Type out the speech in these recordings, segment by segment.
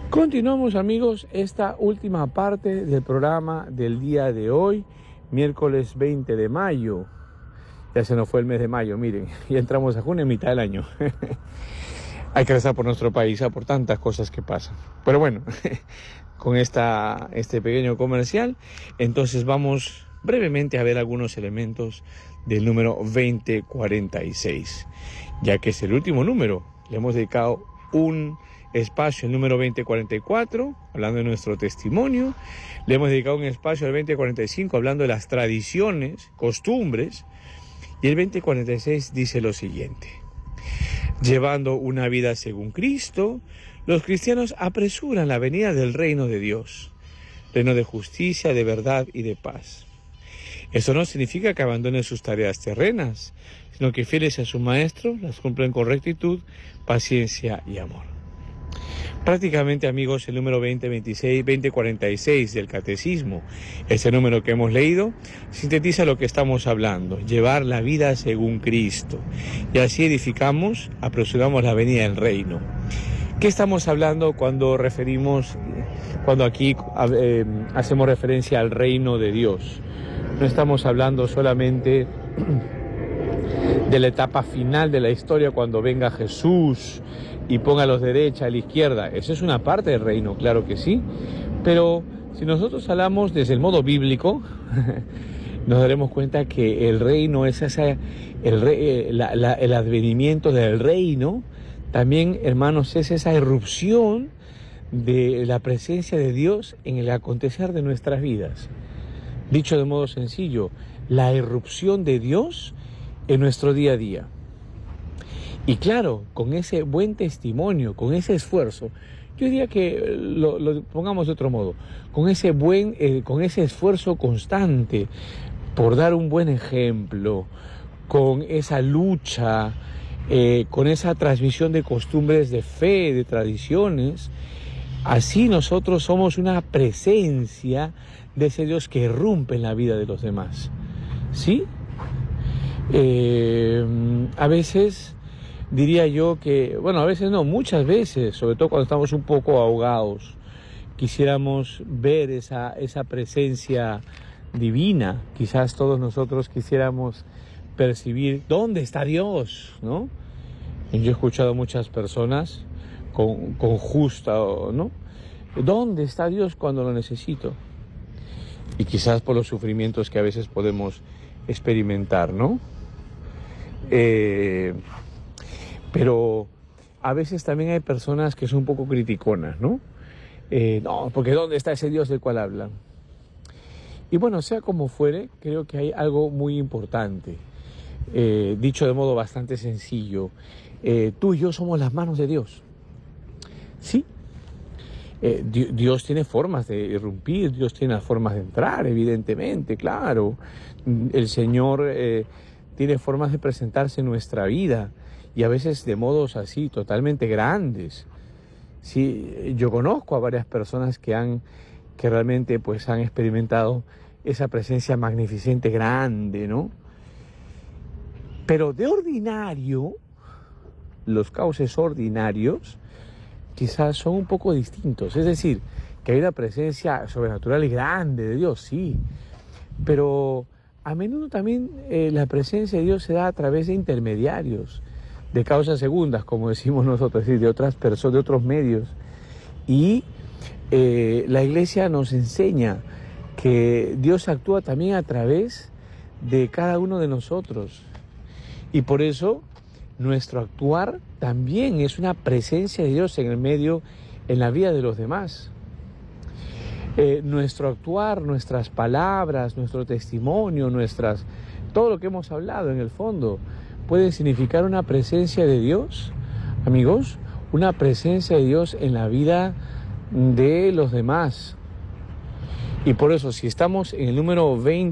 Continuamos, amigos, esta última parte del programa del día de hoy, miércoles 20 de mayo. Ya se nos fue el mes de mayo, miren, ya entramos a junio, mitad del año. Hay que rezar por nuestro país, por tantas cosas que pasan. Pero bueno, con este pequeño comercial, entonces vamos brevemente a ver algunos elementos del número 2046. Ya que es el último número, le hemos dedicado un espacio, el número 2044, hablando de nuestro testimonio. Le hemos dedicado un espacio al 2045, hablando de las tradiciones, costumbres. Y el 2046 dice lo siguiente: llevando una vida según Cristo, los cristianos apresuran la venida del reino de Dios, reino de justicia, de verdad y de paz. Eso no significa que abandonen sus tareas terrenas, sino que fieles a su maestro las cumplen con rectitud, paciencia y amor. Prácticamente, amigos, el número 2046 del Catecismo, ese número que hemos leído, sintetiza lo que estamos hablando: llevar la vida según Cristo. Y así edificamos, apresuramos la venida del reino. ¿Qué estamos hablando cuando aquí hacemos referencia al reino de Dios? No estamos hablando solamente de la etapa final de la historia, cuando venga Jesús y ponga a los derecha, a la izquierda. Esa es una parte del reino, claro que sí. Pero si nosotros hablamos desde el modo bíblico, nos daremos cuenta que el reino es el advenimiento del reino. También, hermanos, es esa irrupción de la presencia de Dios en el acontecer de nuestras vidas. Dicho de modo sencillo, la irrupción de Dios en nuestro día a día. Y claro, con ese buen testimonio, con ese esfuerzo, yo diría que lo pongamos de otro modo, con ese esfuerzo constante por dar un buen ejemplo, con esa lucha, con esa transmisión de costumbres de fe, de tradiciones, así nosotros somos una presencia de ese Dios que irrumpe en la vida de los demás. ¿Sí? A veces diría yo que, bueno, a veces no, muchas veces, sobre todo cuando estamos un poco ahogados, quisiéramos ver esa presencia divina. Quizás todos nosotros quisiéramos percibir dónde está Dios, ¿no? Y yo he escuchado a muchas personas con justa, ¿no? ¿Dónde está Dios cuando lo necesito? Y quizás por los sufrimientos que a veces podemos experimentar, ¿no? Pero a veces también hay personas que son un poco criticonas, ¿no? No, porque ¿dónde está ese Dios del cual hablan? Y bueno, sea como fuere, creo que hay algo muy importante, dicho de modo bastante sencillo. Tú y yo somos las manos de Dios. Sí. Dios tiene formas de irrumpir, Dios tiene formas de entrar, evidentemente, claro. El Señor tiene formas de presentarse en nuestra vida, y a veces de modos así totalmente grandes. Sí, yo conozco a varias personas que realmente pues han experimentado esa presencia magnificente, grande, ¿no? Pero de ordinario, los cauces ordinarios quizás son un poco distintos. Es decir, que hay una presencia sobrenatural y grande de Dios, sí, pero a menudo también la presencia de Dios se da a través de intermediarios, de causas segundas, como decimos nosotros, es decir, de otras personas, de otros medios. Y la Iglesia nos enseña que Dios actúa también a través de cada uno de nosotros. Y por eso nuestro actuar también es una presencia de Dios en el medio, en la vida de los demás. Nuestro actuar, nuestras palabras, nuestro testimonio, todo lo que hemos hablado en el fondo, puede significar una presencia de Dios, amigos, una presencia de Dios en la vida de los demás. Y por eso, si estamos en el número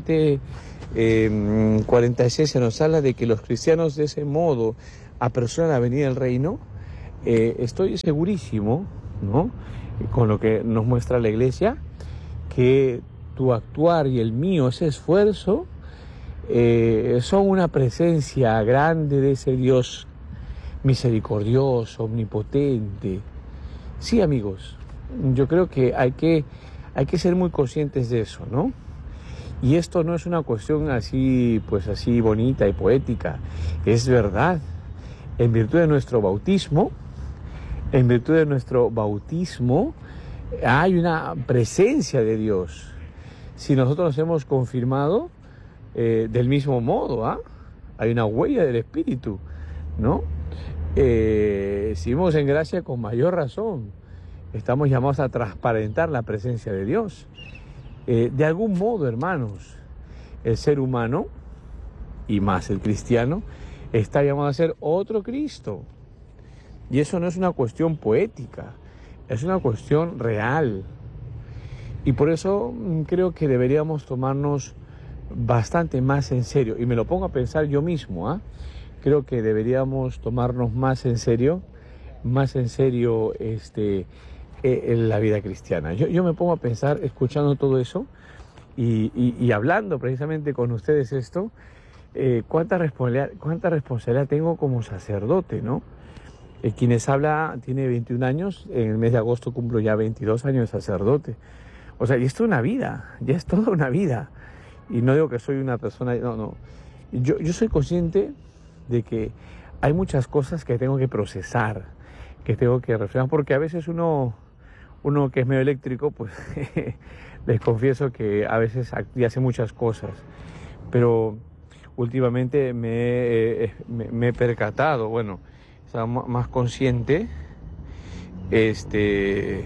2046, se nos habla de que los cristianos de ese modo apresuran la venida del reino. Estoy segurísimo, ¿no?, con lo que nos muestra la Iglesia, que tu actuar y el mío, ese esfuerzo, son una presencia grande de ese Dios misericordioso, omnipotente. Sí, amigos, yo creo que hay que ser muy conscientes de eso, ¿no? Y esto no es una cuestión así, pues así bonita y poética, es verdad. En virtud de nuestro bautismo, hay una presencia de Dios. Si nosotros nos hemos confirmado del mismo modo, hay una huella del Espíritu, ¿no? Si vivimos en gracia, con mayor razón, estamos llamados a transparentar la presencia de Dios. De algún modo, hermanos, el ser humano, y más el cristiano, está llamado a ser otro Cristo. Y eso no es una cuestión poética, es una cuestión real. Y por eso creo que deberíamos tomarnos bastante más en serio. Y me lo pongo a pensar yo mismo, Creo que deberíamos tomarnos más en serio en la vida cristiana. Yo me pongo a pensar, escuchando todo eso y hablando precisamente con ustedes esto, cuánta responsabilidad tengo como sacerdote, ¿no? Quienes habla tiene 21 años, en el mes de agosto cumplo ya 22 años de sacerdote. O sea, y esto es una vida, ya es toda una vida. Y no digo que soy una persona, no. Yo soy consciente de que hay muchas cosas que tengo que procesar, que tengo que reflexionar, porque a veces uno que es medio eléctrico, pues les confieso que a veces hace muchas cosas, pero últimamente me he percatado, bueno, estaba más consciente de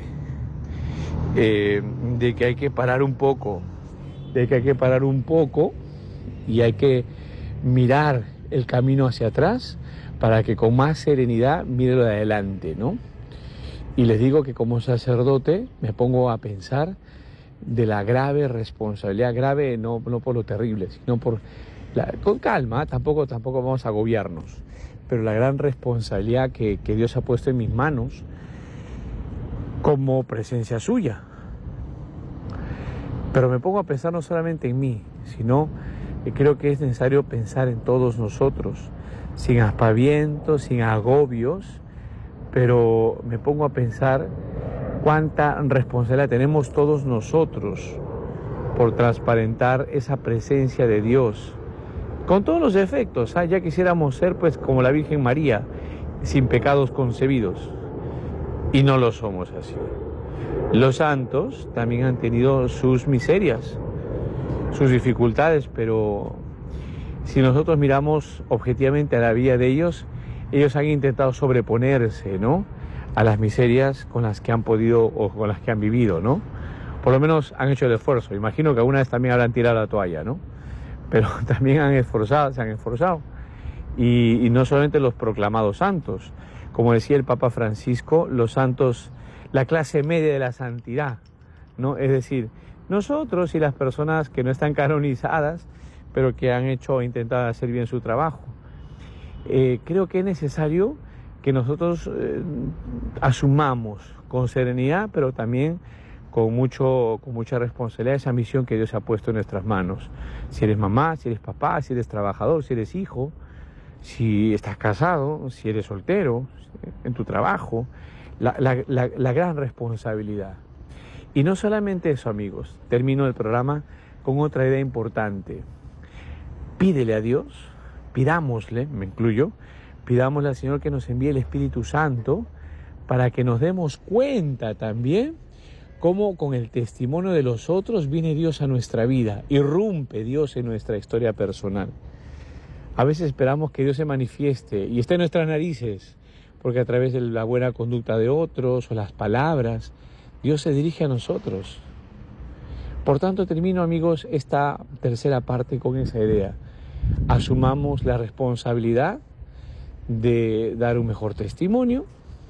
que hay que parar un poco, y hay que mirar el camino hacia atrás para que con más serenidad mire lo de adelante, ¿no? Y les digo que como sacerdote me pongo a pensar de la grave responsabilidad, grave no por lo terrible, sino con calma, tampoco vamos a agobiarnos, pero la gran responsabilidad que Dios ha puesto en mis manos como presencia suya. Pero me pongo a pensar no solamente en mí, sino que creo que es necesario pensar en todos nosotros, sin aspavientos, sin agobios, pero me pongo a pensar cuánta responsabilidad tenemos todos nosotros por transparentar esa presencia de Dios, con todos los defectos. Ya quisiéramos ser pues como la Virgen María, sin pecados concebidos, y no lo somos así. Los santos también han tenido sus miserias, sus dificultades, pero si nosotros miramos objetivamente a la vida de ellos han intentado sobreponerse, ¿no?, a las miserias con las que han podido o con las que han vivido, ¿no? Por lo menos han hecho el esfuerzo. Imagino que alguna vez también habrán tirado la toalla, ¿no? Pero también se han esforzado. Y no solamente los proclamados santos. Como decía el Papa Francisco, los santos, la clase media de la santidad, ¿no? Es decir, nosotros y las personas que no están canonizadas, pero que han intentado hacer bien su trabajo. Creo que es necesario que nosotros asumamos con serenidad, pero también con mucha responsabilidad esa misión que Dios ha puesto en nuestras manos. Si eres mamá, si eres papá, si eres trabajador, si eres hijo, si estás casado, si eres soltero, en tu trabajo, la gran responsabilidad. Y no solamente eso, amigos, termino el programa con otra idea importante. Pídele a Dios, pidámosle, me incluyo, pidámosle al Señor que nos envíe el Espíritu Santo para que nos demos cuenta también cómo con el testimonio de los otros viene Dios a nuestra vida, irrumpe Dios en nuestra historia personal. A veces esperamos que Dios se manifieste y esté en nuestras narices, porque a través de la buena conducta de otros o las palabras, Dios se dirige a nosotros. Por tanto, termino, amigos, esta tercera parte con esa idea. Asumamos la responsabilidad de dar un mejor testimonio,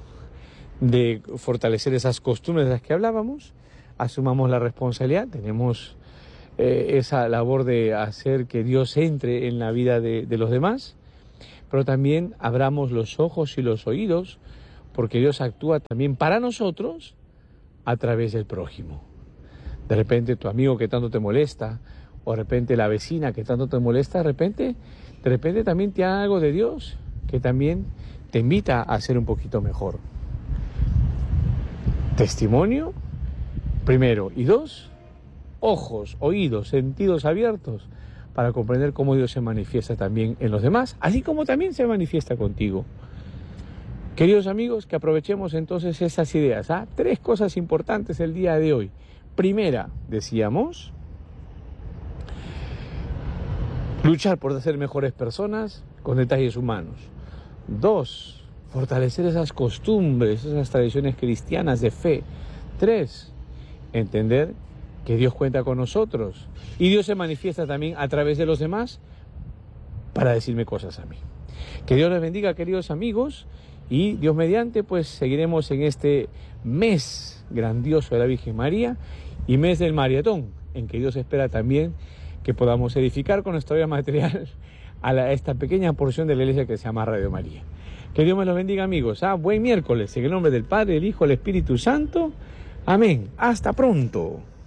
de fortalecer esas costumbres de las que hablábamos. Asumamos la responsabilidad, tenemos esa labor de hacer que Dios entre en la vida de los demás, pero también abramos los ojos y los oídos, porque Dios actúa también para nosotros a través del prójimo. De repente tu amigo que tanto te molesta, o de repente la vecina que tanto te molesta, de repente también te da algo de Dios que también te invita a ser un poquito mejor. testimonio, primero, y dos, ojos, oídos, sentidos abiertos para comprender cómo Dios se manifiesta también en los demás, así como también se manifiesta contigo. Queridos amigos, que aprovechemos entonces esas ideas. 3 cosas importantes el día de hoy. Primera, decíamos, luchar por ser mejores personas con detalles humanos. 2, fortalecer esas costumbres, esas tradiciones cristianas de fe. 3, entender que Dios cuenta con nosotros y Dios se manifiesta también a través de los demás para decirme cosas a mí. Que Dios les bendiga, queridos amigos, y Dios mediante, pues seguiremos en este mes grandioso de la Virgen María y mes del maratón, en que Dios espera también que podamos edificar con nuestra vida material a esta pequeña porción de la iglesia que se llama Radio María. Que Dios me los bendiga, amigos. Buen miércoles, en el nombre del Padre, del Hijo, del Espíritu Santo. Amén. Hasta pronto.